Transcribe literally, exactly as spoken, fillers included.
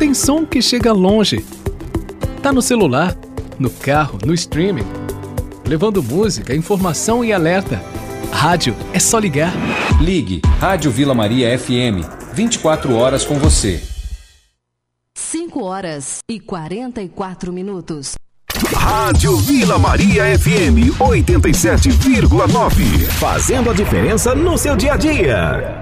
Tem som que chega longe. Tá no celular, no carro, no streaming. Levando música, informação e alerta. Rádio é só ligar. Ligue Rádio Vila Maria F M. vinte e quatro horas com você. cinco horas e quarenta e quatro minutos. Rádio Vila Maria F M oitenta e sete vírgula nove. Fazendo a diferença no seu dia a dia.